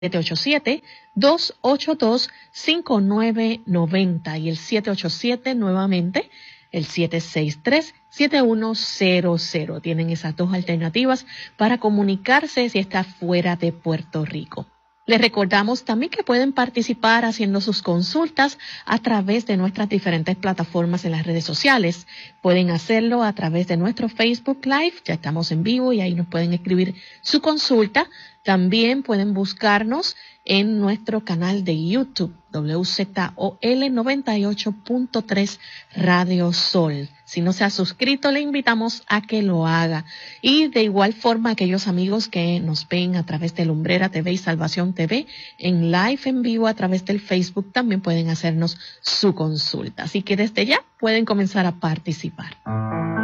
787-282-5990 y el 787 nuevamente el 763-7100. Tienen esas dos alternativas para comunicarse si está fuera de Puerto Rico. Les recordamos también que pueden participar haciendo sus consultas a través de nuestras diferentes plataformas en las redes sociales. Pueden hacerlo a través de nuestro Facebook Live, ya estamos en vivo y ahí nos pueden escribir su consulta. También pueden buscarnos en nuestro canal de YouTube, WZOL 98.3 Radio Sol. Si no se ha suscrito, le invitamos a que lo haga. Y de igual forma, aquellos amigos que nos ven a través de Lumbrera TV y Salvación TV, en live en vivo a través del Facebook, también pueden hacernos su consulta. Así que desde ya pueden comenzar a participar.